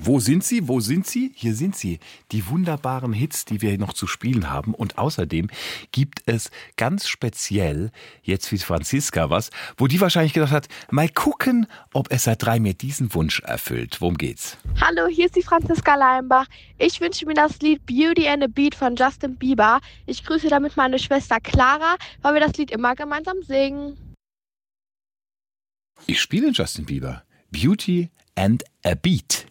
Wo sind sie? Wo sind sie? Hier sind sie. Die wunderbaren Hits, die wir noch zu spielen haben. Und außerdem gibt es ganz speziell, jetzt für Franziska was, wo die wahrscheinlich gedacht hat, mal gucken, ob SR3 mir diesen Wunsch erfüllt. Worum geht's? Hallo, hier ist die Franziska Leimbach. Ich wünsche mir das Lied Beauty and a Beat von Justin Bieber. Ich grüße damit meine Schwester Clara, weil wir das Lied immer gemeinsam singen. Ich spiele Justin Bieber. Beauty and a Beat.